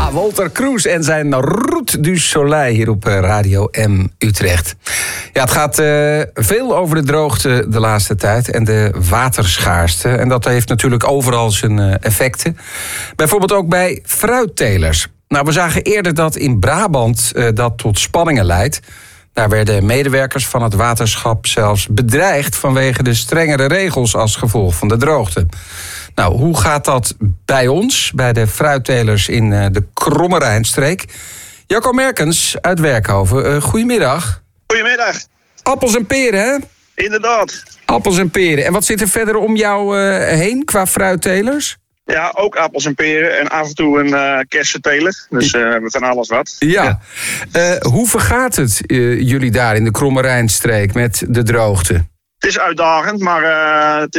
Ja, Walter Kroes en zijn Route du Soleil hier op Radio M Utrecht. Ja, het gaat veel over de droogte de laatste tijd en de waterschaarste. En dat heeft natuurlijk overal zijn effecten. Bijvoorbeeld ook bij fruittelers. Nou, we zagen eerder dat in Brabant dat tot spanningen leidt. Daar werden medewerkers van het waterschap zelfs bedreigd vanwege de strengere regels als gevolg van de droogte. Nou, hoe gaat dat bij ons, bij de fruittelers in de Kromme Rijnstreek? Jacco Merkens uit Werkhoven, goedemiddag. Goedemiddag. Appels en peren, hè? Inderdaad. Appels en peren. En wat zit er verder om jou heen qua fruittelers? Ja, ook appels en peren en af en toe een kersenteler. Dus we hebben van alles wat. Ja. Hoe vergaat het jullie daar in de Kromme Rijnstreek met de droogte? Het is uitdagend, maar het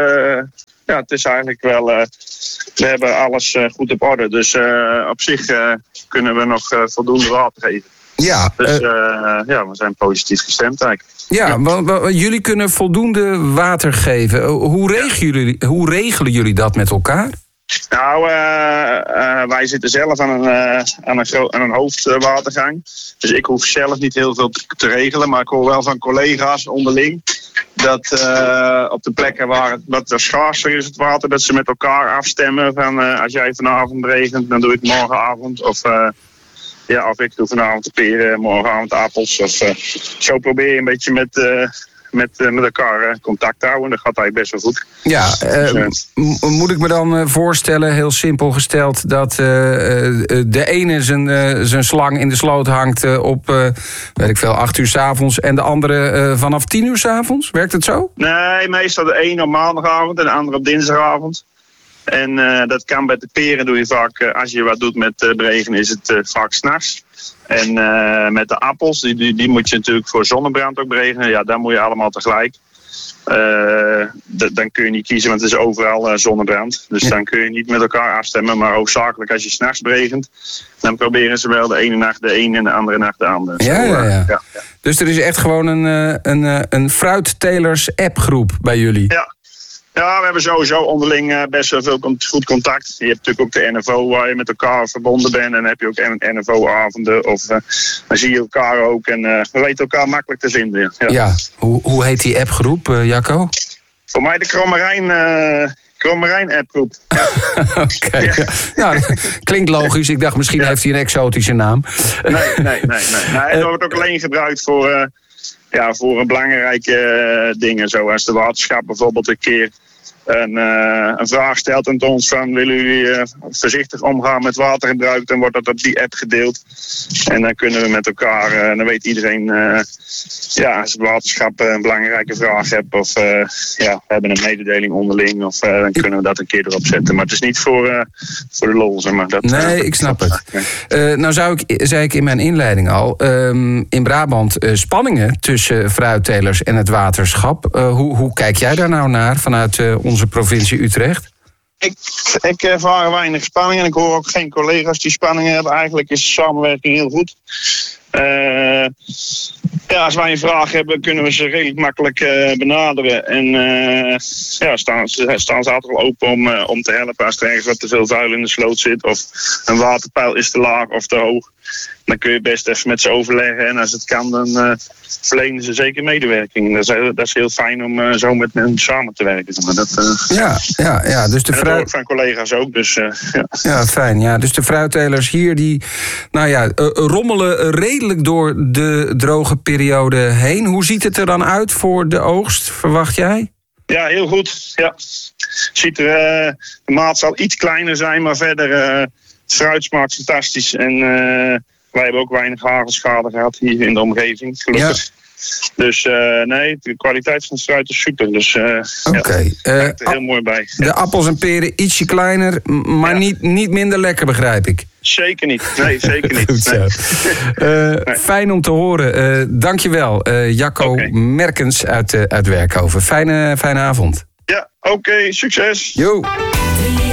is eigenlijk wel... we hebben alles goed op orde. Dus op zich kunnen we nog voldoende water geven. Ja, dus we zijn positief gestemd eigenlijk. Ja, want jullie kunnen voldoende water geven. Hoe regelen jullie dat met elkaar? Nou, wij zitten zelf aan een hoofdwatergang. Dus ik hoef zelf niet heel veel te regelen. Maar ik hoor wel van collega's onderling dat op de plekken waar het wat schaarser is het water, dat ze met elkaar afstemmen van als jij vanavond regent, dan doe ik morgenavond. Of ik doe vanavond de peren, morgenavond appels. Of zo probeer je een beetje met elkaar contact te houden. Dat gaat eigenlijk best wel goed. Ja, moet ik me dan voorstellen, heel simpel gesteld, dat de ene zijn slang in de sloot hangt op, 8 uur 's avonds en de andere vanaf 10 uur 's avonds? Werkt het zo? Nee, meestal de een op maandagavond en de andere op dinsdagavond. En dat kan bij de peren doe je vaak, als je wat doet met beregenen, is het vaak 's nachts. En met de appels, die moet je natuurlijk voor zonnebrand ook beregenen. Ja, dan moet je allemaal tegelijk. Dan kun je niet kiezen, want het is overal zonnebrand. Dus dan kun je niet met elkaar afstemmen. Maar hoofdzakelijk als je 's nachts beregent, dan proberen ze wel de ene nacht de een en de andere nacht de ander. Ja. Dus er is echt gewoon een fruittelers appgroep bij jullie? Ja, we hebben sowieso onderling best wel veel goed contact. Je hebt natuurlijk ook de NFO waar je met elkaar verbonden bent. En dan heb je ook NFO-avonden. Of dan zie je elkaar ook. En we weten elkaar makkelijk te vinden. Ja. Hoe heet die appgroep, Jacco? Voor mij de Kromme Rijn appgroep. Ja. Oké. Ja, klinkt logisch. Ik dacht misschien heeft hij een exotische naam. Nee. Dat wordt ook alleen gebruikt voor een belangrijke dingen, zoals de waterschap bijvoorbeeld een keer een vraag stelt aan ons van willen jullie voorzichtig omgaan met watergebruik, dan wordt dat op die app gedeeld. En dan kunnen we met elkaar, dan weet iedereen, als het waterschap een belangrijke vraag heeft of we hebben een mededeling onderling of dan kunnen we dat een keer erop zetten. Maar het is niet voor de lol, zeg maar. Ik snap het. Nou zei ik in mijn inleiding al, in Brabant spanningen tussen fruittelers en het waterschap. Hoe kijk jij daar nou naar vanuit onze provincie Utrecht? Ik ervaar weinig spanning en ik hoor ook geen collega's die spanningen hebben. Eigenlijk is de samenwerking heel goed. Als wij een vraag hebben, kunnen we ze redelijk makkelijk benaderen. En staan ze altijd wel open om te helpen als er ergens wat te veel vuil in de sloot zit. Of een waterpeil is te laag of te hoog. Dan kun je best even met ze overleggen. En als het kan, dan verlenen ze zeker medewerking. Dat is heel fijn om zo met hen samen te werken. Ja. Dus dat hoor ik van collega's ook. Dus, Ja, fijn. Ja. Dus de fruittelers hier, die rommelen redelijk door de droge periode heen. Hoe ziet het er dan uit voor de oogst, verwacht jij? Ja, heel goed. Ja. De maat zal iets kleiner zijn, maar verder het fruit smaakt fantastisch. En wij hebben ook weinig hagelschade gehad hier in de omgeving, gelukkig. Ja. Dus de kwaliteit van het fruit is super. Dus het er heel mooi bij. De appels en peren ietsje kleiner, maar niet minder lekker, begrijp ik. Zeker niet. Nee, zeker niet. Goed zo. Fijn om te horen. Dankjewel, Jacco Merkens uit Werkhoven. Fijne avond. Ja, oké. Succes. Jo.